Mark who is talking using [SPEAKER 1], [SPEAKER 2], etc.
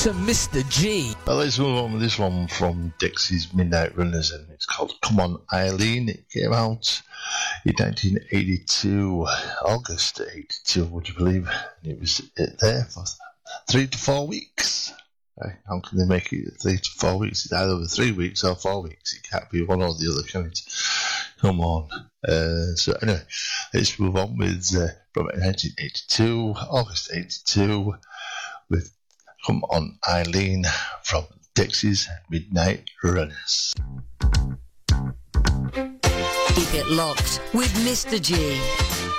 [SPEAKER 1] to Mr. G.
[SPEAKER 2] Well, let's move on with this one from Dixie's Midnight Runners, and it's called Come On Eileen. It came out in 1982, August 82, would you believe? And it was there for 3 to 4 weeks. How can they make it 3 to 4 weeks? It's either over 3 weeks or 4 weeks. It can't be one or the other, can it? Come on. So anyway, let's move on with from 1982, August 82, with Come On Eileen from Dixie's Midnight Runners.
[SPEAKER 3] Keep it locked with Mr. G.